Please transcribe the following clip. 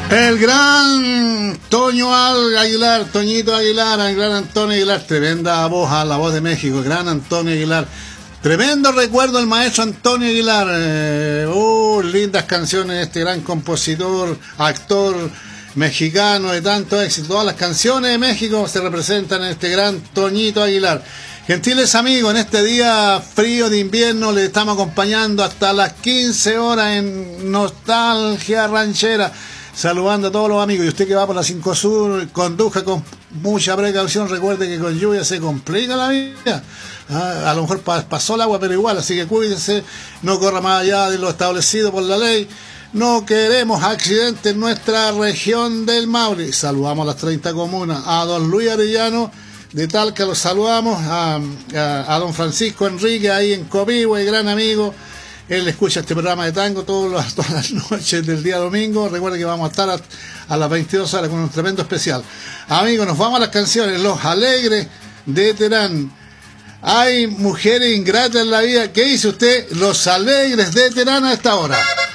El gran Toño Aguilar, Toñito Aguilar, el gran Antonio Aguilar, tremenda voz, a la voz de México, gran Antonio Aguilar. Tremendo recuerdo el maestro Antonio Aguilar. Lindas canciones de este gran compositor, actor mexicano de tanto éxito. Todas las canciones de México se representan en este gran Toñito Aguilar. Gentiles amigos, en este día frío de invierno les estamos acompañando hasta las 15 horas en Nostalgia Ranchera. Saludando a todos los amigos. Y usted que va por la 5 Sur, conduzca con mucha precaución. Recuerde que con lluvia se complica la vida. A lo mejor pasó el agua, pero igual. Así que cuídense. No corra más allá de lo establecido por la ley. No queremos accidentes en nuestra región del Maule. Saludamos a las 30 comunas. A don Luis Arellano de Talca los saludamos. A don Francisco Enrique ahí en Copihue, gran amigo. Él escucha este programa de tango todas las noches del día domingo. Recuerden que vamos a estar a las 22 horas con un tremendo especial. Amigos, nos vamos a las canciones. Los Alegres de Terán. Hay mujeres ingratas en la vida. ¿Qué dice usted? Los Alegres de Terán a esta hora.